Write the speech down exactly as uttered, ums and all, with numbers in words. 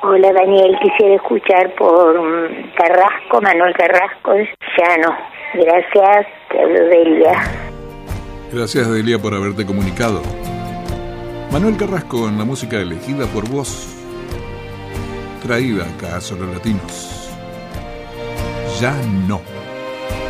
Hola Daniel, quisiera escuchar por Carrasco, Manuel Carrasco, ya no. Gracias, te hablo Delia. Gracias Delia por haberte comunicado. Manuel Carrasco en la música elegida por vos, traída acá a Solo Latinos. Ya no.